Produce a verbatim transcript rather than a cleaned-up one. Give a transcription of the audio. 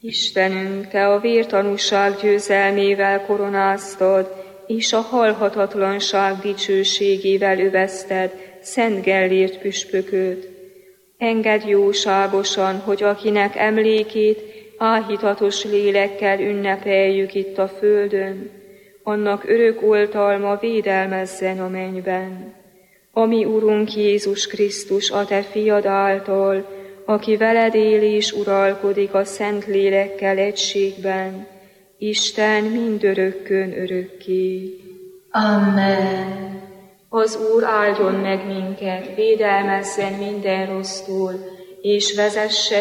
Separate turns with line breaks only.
Istenünk, Te a vértanúság győzelmével koronáztad, és a halhatatlanság dicsőségével övezted Szent Gellért püspököt. Engedd jóságosan, hogy akinek emlékét áhítatos lélekkel ünnepeljük itt a földön, annak örök oltalma védelmezzen a mennyben. A mi Urunk Jézus Krisztus, a Te fiad által, aki veled él és uralkodik a Szent Lélekkel egységben, Isten mindörökkön örökké.
Amen.
Az Úr áldjon meg minket, védelmezzen minden rossztól, és vezesse